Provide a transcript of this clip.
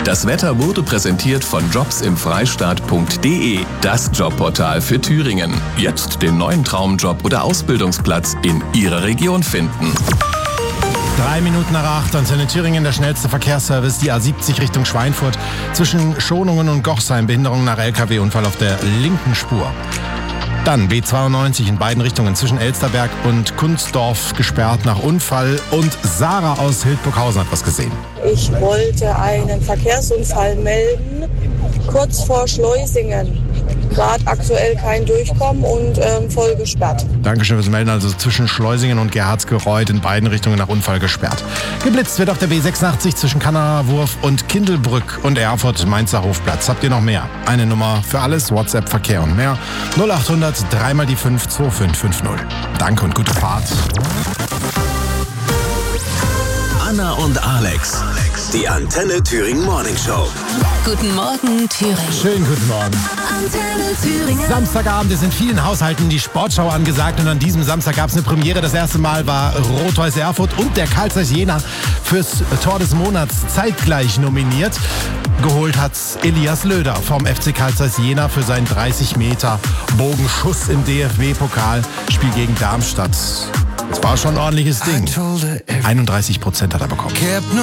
Das Wetter wurde präsentiert von jobsimfreistaat.de, das Jobportal für Thüringen. Jetzt den neuen Traumjob oder Ausbildungsplatz in Ihrer Region finden. 3 Minuten nach 8, Antenne Thüringen, der schnellste Verkehrsservice, die A70 Richtung Schweinfurt. Zwischen Schonungen und Gochsheim, Behinderung nach LKW-Unfall auf der linken Spur. Dann B92 in beiden Richtungen zwischen Elsterberg und Kunstdorf gesperrt nach Unfall. Und Sarah aus Hildburghausen hat was gesehen. Ich wollte einen Verkehrsunfall melden, kurz vor Schleusingen. Gerade aktuell kein Durchkommen und voll gesperrt. Dankeschön fürs Melden. Also zwischen Schleusingen und Gerhardsgereuth in beiden Richtungen nach Unfall gesperrt. Geblitzt wird auf der B86 zwischen Kannerwurf und Kindelbrück und Erfurt, Mainzer Hofplatz. Habt ihr noch mehr? Eine Nummer für alles, WhatsApp, Verkehr und mehr. 0800 3 mal die 5 2550. Danke und gute Fahrt. Anna und Alex, die Antenne Thüringen Morning Show. Guten Morgen, Thüringen. Schönen guten Morgen. Antenne Thüringen. Samstagabend ist in vielen Haushalten die Sportschau angesagt und an diesem Samstag gab es eine Premiere. Das erste Mal war Rot-Weiß Erfurt und der Carl Zeiss Jena fürs Tor des Monats zeitgleich nominiert. Geholt hat's Elias Löder vom FC Carl Zeiss Jena für seinen 30 Meter Bogenschuss im DFB-Pokal. Spiel gegen Darmstadt. Das war schon ein ordentliches Ding. 31% hat er bekommen.